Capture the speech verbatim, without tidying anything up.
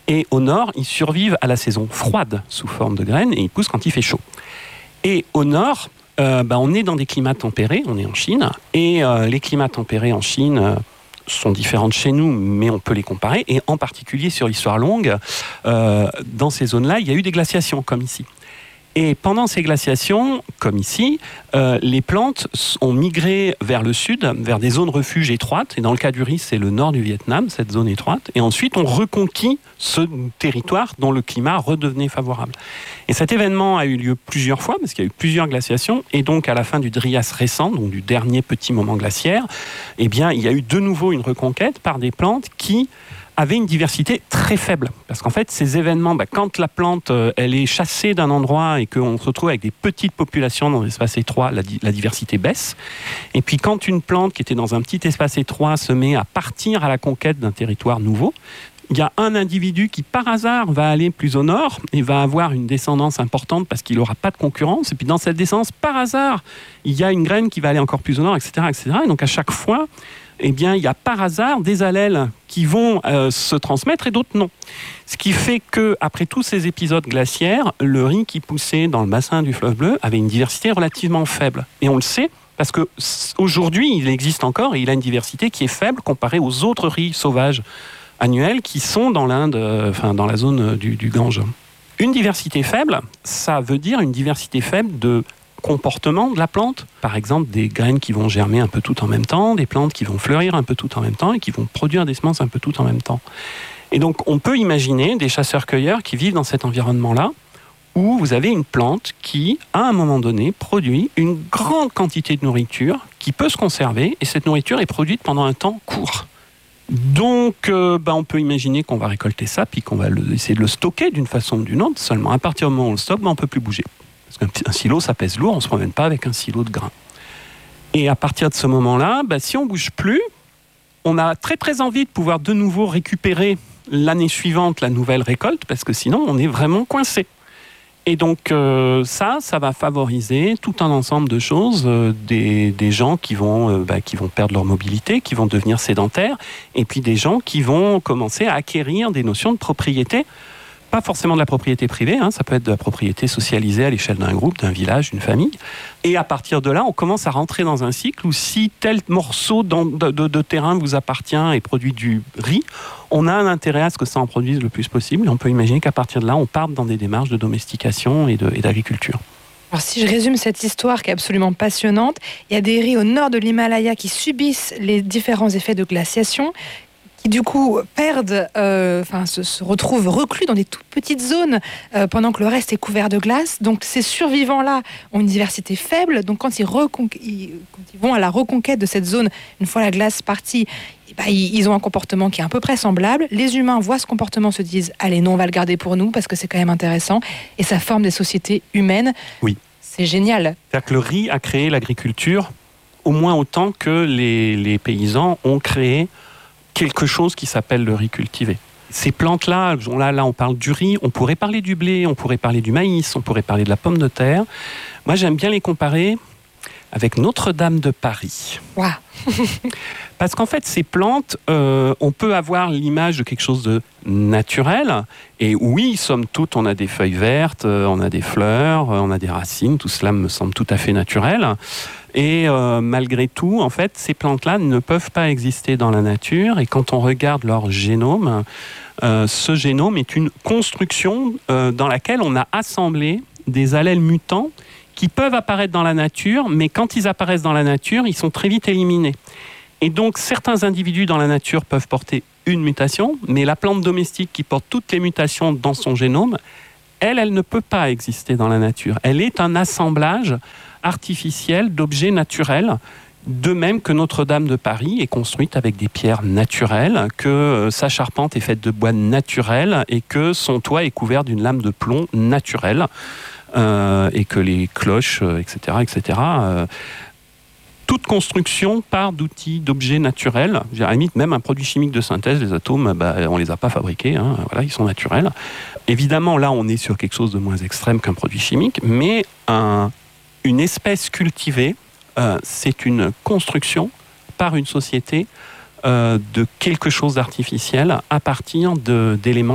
Et au nord, ils survivent à la saison froide sous forme de graines et ils poussent quand il fait chaud. Et au nord, euh, bah, on est dans des climats tempérés, on est en Chine, et euh, les climats tempérés en Chine euh, sont différents de chez nous, mais on peut les comparer. Et en particulier sur l'histoire longue, euh, dans ces zones-là, il y a eu des glaciations comme ici. Et pendant ces glaciations, comme ici, euh, les plantes ont migré vers le sud, vers des zones refuges étroites. Et dans le cas du riz, c'est le nord du Vietnam, cette zone étroite. Et ensuite, on reconquit ce territoire dont le climat redevenait favorable. Et cet événement a eu lieu plusieurs fois, parce qu'il y a eu plusieurs glaciations. Et donc, à la fin du Trias récent, donc du dernier petit moment glaciaire, eh bien, il y a eu de nouveau une reconquête par des plantes qui avait une diversité très faible. Parce qu'en fait, ces événements, bah, quand la plante euh, elle est chassée d'un endroit et qu'on se retrouve avec des petites populations dans des espaces étroits, la, la diversité baisse. Et puis quand une plante qui était dans un petit espace étroit se met à partir à la conquête d'un territoire nouveau, il y a un individu qui, par hasard, va aller plus au nord et va avoir une descendance importante parce qu'il n'aura pas de concurrence. Et puis dans cette descendance, par hasard, il y a une graine qui va aller encore plus au nord, et cetera, et cetera. Et donc à chaque fois, eh bien, il y a par hasard des allèles qui vont euh, se transmettre et d'autres non. Ce qui fait qu'après tous ces épisodes glaciaires, le riz qui poussait dans le bassin du fleuve Bleu avait une diversité relativement faible. Et on le sait parce qu'aujourd'hui, il existe encore et il a une diversité qui est faible comparée aux autres riz sauvages annuels qui sont dans l'Inde, euh, enfin dans la zone du, du Gange. Une diversité faible, ça veut dire une diversité faible de comportement de la plante. Par exemple, des graines qui vont germer un peu tout en même temps, des plantes qui vont fleurir un peu tout en même temps et qui vont produire des semences un peu tout en même temps. Et donc, on peut imaginer des chasseurs-cueilleurs qui vivent dans cet environnement-là où vous avez une plante qui, à un moment donné, produit une grande quantité de nourriture qui peut se conserver et cette nourriture est produite pendant un temps court. Donc, euh, bah, on peut imaginer qu'on va récolter ça puis qu'on va le, essayer de le stocker d'une façon ou d'une autre. Seulement, à partir du moment où on le stocke, bah, on ne peut plus bouger. Parce qu'un silo, ça pèse lourd, on ne se promène pas avec un silo de grains. Et à partir de ce moment-là, bah, si on ne bouge plus, on a très très envie de pouvoir de nouveau récupérer l'année suivante la nouvelle récolte, parce que sinon on est vraiment coincé. Et donc euh, ça, ça va favoriser tout un ensemble de choses, euh, des, des gens qui vont, euh, bah, qui vont perdre leur mobilité, qui vont devenir sédentaires, et puis des gens qui vont commencer à acquérir des notions de propriété. Pas forcément de la propriété privée, hein, ça peut être de la propriété socialisée à l'échelle d'un groupe, d'un village, d'une famille. Et à partir de là, on commence à rentrer dans un cycle où si tel morceau de, de, de terrain vous appartient et produit du riz, on a un intérêt à ce que ça en produise le plus possible. Et on peut imaginer qu'à partir de là, on parte dans des démarches de domestication et, de, et d'agriculture. Alors si je résume cette histoire qui est absolument passionnante, il y a des riz au nord de l'Himalaya qui subissent les différents effets de glaciation, qui du coup perdent, euh, enfin se, se retrouvent reclus dans des toutes petites zones euh, pendant que le reste est couvert de glace. Donc ces survivants-là ont une diversité faible. Donc quand ils, recon- ils, quand ils vont à la reconquête de cette zone, une fois la glace partie, eh ben, ils, ils ont un comportement qui est à peu près semblable. Les humains voient ce comportement, se disent « Allez, non, on va le garder pour nous parce que c'est quand même intéressant. » Et ça forme des sociétés humaines. Oui. C'est génial. C'est-à-dire que le riz a créé l'agriculture au moins autant que les, les paysans ont créé quelque chose qui s'appelle le riz cultivé. Ces plantes-là, là, là, on parle du riz, on pourrait parler du blé, on pourrait parler du maïs, on pourrait parler de la pomme de terre. Moi, j'aime bien les comparer avec Notre-Dame de Paris. Wow. Parce qu'en fait, ces plantes, euh, on peut avoir l'image de quelque chose de naturel. Et oui, somme toute, on a des feuilles vertes, euh, on a des fleurs, euh, on a des racines. Tout cela me semble tout à fait naturel. Et euh, malgré tout, en fait, ces plantes-là ne peuvent pas exister dans la nature. Et quand on regarde leur génome, euh, ce génome est une construction euh, dans laquelle on a assemblé des allèles mutants qui peuvent apparaître dans la nature, mais quand ils apparaissent dans la nature, ils sont très vite éliminés. Et donc, certains individus dans la nature peuvent porter une mutation, mais la plante domestique qui porte toutes les mutations dans son génome, elle, elle ne peut pas exister dans la nature. Elle est un assemblage artificiel d'objets naturels, de même que Notre-Dame de Paris est construite avec des pierres naturelles, que sa charpente est faite de bois naturel et que son toit est couvert d'une lame de plomb naturelle, euh, et que les cloches, et cetera, et cetera, euh, toute construction part d'outils, d'objets naturels. À la limite, même un produit chimique de synthèse, les atomes, bah, on ne les a pas fabriqués, hein, voilà, ils sont naturels. Évidemment, là, on est sur quelque chose de moins extrême qu'un produit chimique, mais un, une espèce cultivée, euh, c'est une construction par une société euh, de quelque chose d'artificiel à partir de, d'éléments